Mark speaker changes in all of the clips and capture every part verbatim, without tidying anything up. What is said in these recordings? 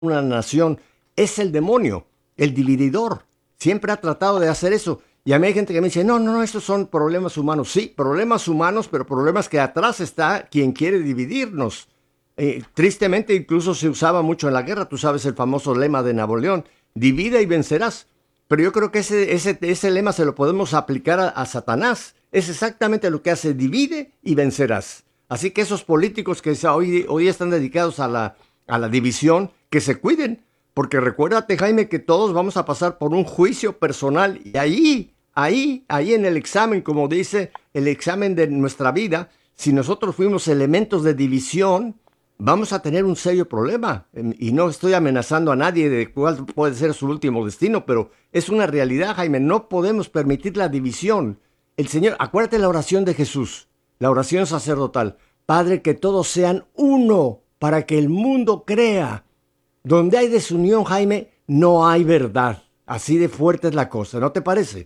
Speaker 1: una nación es el demonio, el divididor. Siempre ha tratado de hacer eso. Y a mí hay gente que me dice, no, no, no, estos son problemas humanos. Sí, problemas humanos, pero problemas que atrás está quien quiere dividirnos. Eh, tristemente, incluso se usaba mucho en la guerra. Tú sabes el famoso lema de Napoleón, divide y vencerás. Pero yo creo que ese, ese, ese lema se lo podemos aplicar a, a Satanás. Es exactamente lo que hace, divide y vencerás. Así que esos políticos que hoy, hoy están dedicados a la, a la división, que se cuiden. Porque recuérdate, Jaime, que todos vamos a pasar por un juicio personal y ahí, ahí, ahí en el examen, como dice el examen de nuestra vida, si nosotros fuimos elementos de división, vamos a tener un serio problema. Y no estoy amenazando a nadie de cuál puede ser su último destino, pero es una realidad, Jaime. No podemos permitir la división. El Señor, acuérdate la oración de Jesús, la oración sacerdotal. Padre, que todos sean uno para que el mundo crea. Donde hay desunión, Jaime, no hay verdad. Así de fuerte es la cosa, ¿no te parece?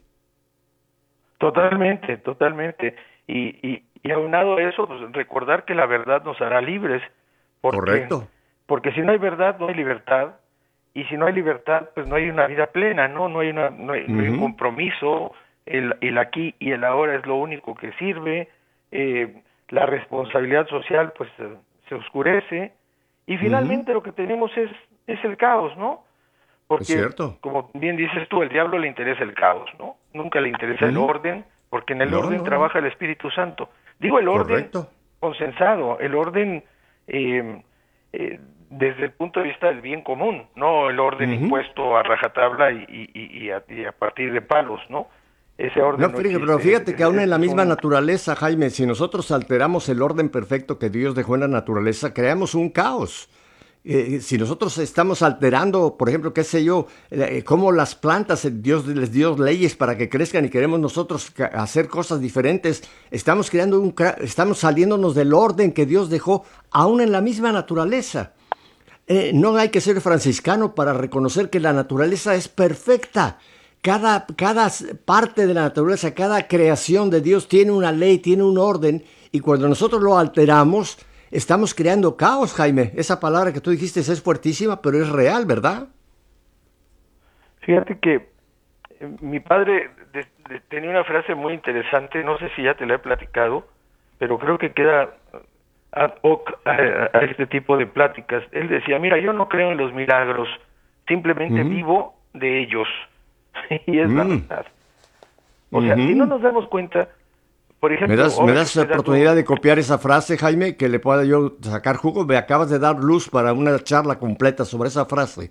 Speaker 2: Totalmente, totalmente. Y, y, y aunado a eso, pues, recordar que la verdad nos hará libres, porque,
Speaker 1: Correcto.
Speaker 2: porque si no hay verdad, no hay libertad, y si no hay libertad, pues no hay una vida plena, ¿no? No hay, una, no hay, no hay un
Speaker 1: Uh-huh.
Speaker 2: compromiso, el, el aquí y el ahora es lo único que sirve, eh, la responsabilidad social pues eh, se oscurece, y
Speaker 1: Uh-huh.
Speaker 2: finalmente lo que tenemos es, es el caos, ¿no?
Speaker 1: Es
Speaker 2: Porque,
Speaker 1: cierto.
Speaker 2: como bien dices tú, al diablo le interesa el caos, ¿no? Nunca le interesa el
Speaker 1: Uh-huh.
Speaker 2: orden, porque en el
Speaker 1: No,
Speaker 2: orden
Speaker 1: no, no.
Speaker 2: trabaja el Espíritu Santo. Digo el orden
Speaker 1: Correcto.
Speaker 2: consensado, el orden eh, eh, desde el punto de vista del bien común, no el orden
Speaker 1: Uh-huh.
Speaker 2: impuesto a rajatabla y, y, y, y, a, y a partir de palos, ¿no? Ese
Speaker 1: No,
Speaker 2: orden no
Speaker 1: fíjate, pero
Speaker 2: existe, es,
Speaker 1: fíjate que aún en
Speaker 2: es,
Speaker 1: la
Speaker 2: es
Speaker 1: misma
Speaker 2: un...
Speaker 1: naturaleza, Jaime, si nosotros alteramos el orden perfecto que Dios dejó en la naturaleza, creamos un caos. Eh, si nosotros estamos alterando, por ejemplo, qué sé yo, eh, cómo las plantas, eh, Dios les dio leyes para que crezcan y queremos nosotros ca- hacer cosas diferentes, estamos creando un, cra- estamos saliéndonos del orden que Dios dejó aún en la misma naturaleza. Eh, no hay que ser franciscano para reconocer que la naturaleza es perfecta. Cada, cada parte de la naturaleza, cada creación de Dios tiene una ley, tiene un orden, y cuando nosotros lo alteramos, estamos creando caos, Jaime. Esa palabra que tú dijiste es fuertísima, pero es real, ¿verdad?
Speaker 2: Fíjate que eh, mi padre de, de, tenía una frase muy interesante, no sé si ya te la he platicado, pero creo que queda ad hoc a, a este tipo de pláticas. Él decía, mira, yo no creo en los milagros, simplemente
Speaker 1: Ujú.
Speaker 2: vivo de ellos. Y es la
Speaker 1: Mm,
Speaker 2: verdad. O sea, si no
Speaker 1: ujú.
Speaker 2: nos damos cuenta, por
Speaker 1: ¿Me
Speaker 2: ejemplo,
Speaker 1: das, me
Speaker 2: ahora que
Speaker 1: das
Speaker 2: estoy
Speaker 1: oportunidad
Speaker 2: dando,
Speaker 1: de copiar esa frase, Jaime, que le pueda yo sacar jugo? Me acabas de dar luz para una charla completa sobre esa frase.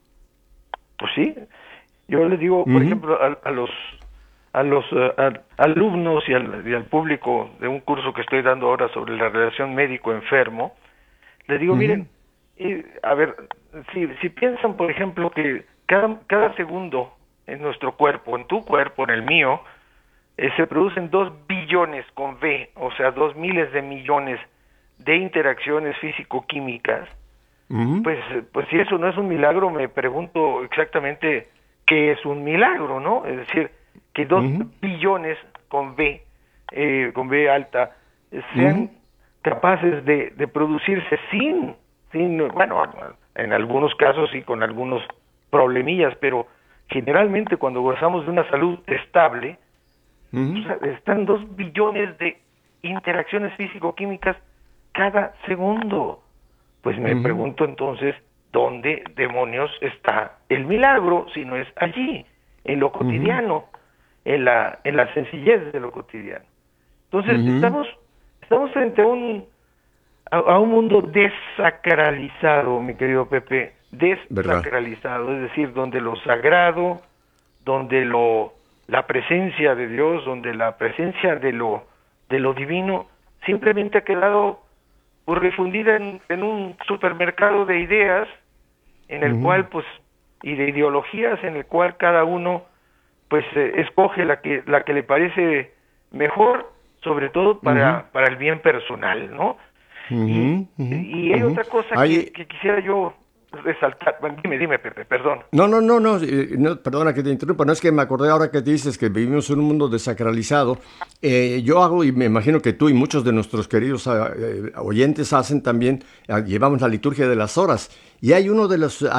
Speaker 2: pues sí, yo les digo, por
Speaker 1: Ujú,
Speaker 2: ejemplo, a, a los a los eh, a- alumnos y al, y al público de un curso que estoy dando ahora sobre la relación médico-enfermo, les digo, miren,
Speaker 1: ujú,
Speaker 2: eh, a ver, si, si piensan, por ejemplo, que cada, cada segundo en nuestro cuerpo, en tu cuerpo, en el mío, eh, se producen dos billones con V, o sea, dos miles de millones de interacciones físico-químicas,
Speaker 1: ujú,
Speaker 2: pues, eh, pues si eso no es un milagro, me pregunto exactamente qué es un milagro, ¿no? Es decir, que dos
Speaker 1: ujú,
Speaker 2: billones con V, eh, con V alta, eh,
Speaker 1: ujú.
Speaker 2: sean capaces de, de producirse sin, sin, bueno, en algunos casos sí con algunos problemillas, pero generalmente cuando gozamos de una salud estable, o
Speaker 1: Ujú,
Speaker 2: sea, están dos billones de interacciones físico-químicas cada segundo. Pues me
Speaker 1: ujú,
Speaker 2: pregunto entonces, ¿dónde demonios está el milagro si no es allí, en lo
Speaker 1: ujú,
Speaker 2: cotidiano, en la, en la sencillez de lo cotidiano? Entonces,
Speaker 1: ujú.
Speaker 2: estamos, estamos frente a un, a, a un mundo desacralizado, mi querido Pepe,
Speaker 1: ¿Verdad?
Speaker 2: desacralizado, es decir, donde lo sagrado, donde lo, la presencia de Dios, donde la presencia de lo, de lo divino simplemente ha quedado pues refundida en, en un supermercado de ideas en el
Speaker 1: Ujú,
Speaker 2: cual pues y de ideologías en el cual cada uno pues eh, escoge la que la que le parece mejor, sobre todo
Speaker 1: ujú,
Speaker 2: para para el bien personal, ¿no? Y
Speaker 1: ujú, ujú,
Speaker 2: y hay
Speaker 1: ujú.
Speaker 2: otra cosa que,
Speaker 1: Hay,
Speaker 2: que quisiera yo resaltar. Bueno, dime, dime, Pepe, perdón.
Speaker 1: No, no, no, no, eh, no, perdona que te interrumpa, no es que me acordé ahora que dices que vivimos en un mundo desacralizado. Eh, yo hago, y me imagino que tú y muchos de nuestros queridos ah, eh, oyentes hacen también, ah, llevamos la liturgia de las horas, y hay uno de los